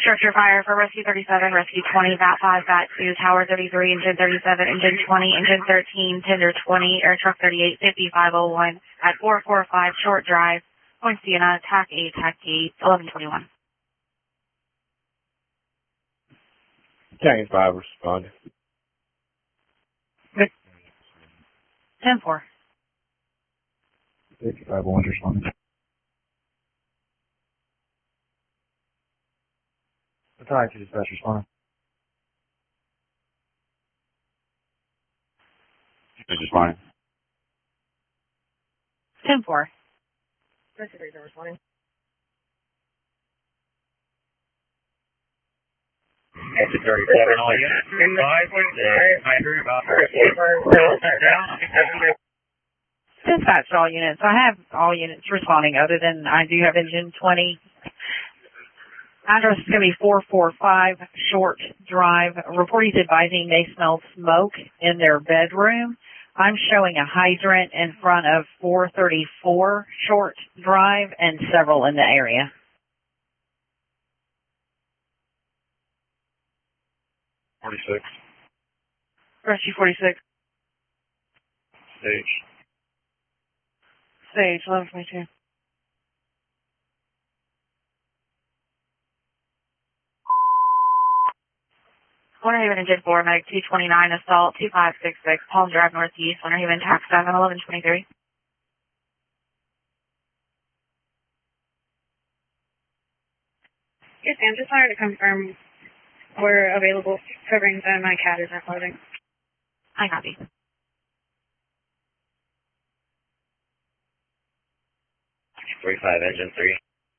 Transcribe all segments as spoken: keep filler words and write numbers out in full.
Structure fire for Rescue thirty-seven, Rescue twenty, V A T five, V A T two, Tower thirty-three, Engine thirty-seven, Engine twenty, Engine thirteen, Tender twenty, Air Truck thirty-eight, fifty-five oh one, at four four five, Short Drive, Point Sienna, T A C eight, T A C eight, eleven twenty-one. Tank five responding. ten four. fifty-five oh one responding. Attack to dispatch responding. Responding. ten four. Responding. Exit thirty-seven, all units. Five, I heard about Dispatch to all units. I have all units responding other than I do have Engine twenty. Address is going to be four four five Short Drive. Reportees advising they smelled smoke in their bedroom. I'm showing a hydrant in front of four thirty-four Short Drive and several in the area. forty-six. Rescue forty-six. Stage. Stage, eleven twenty-two. Winter Haven Engine four, Medic two twenty-nine, Assault two five six six, Palm Drive Northeast, Winter Haven, Tax seven, eleven twenty-three. Yes, ma'am. Just wanted to confirm we're available covering the my cat is not loading. I copy. forty-five, Engine three.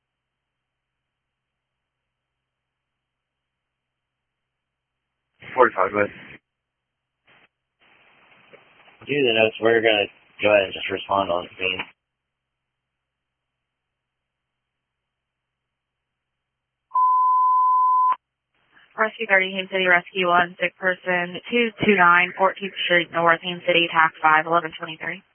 forty-five, go ahead. Due to the notes, we're going to go ahead and just respond on scene. Rescue thirty, Haines City, Rescue one, sick person, two two nine, fourteenth Street North, Haines City, Tax five, eleven twenty-three.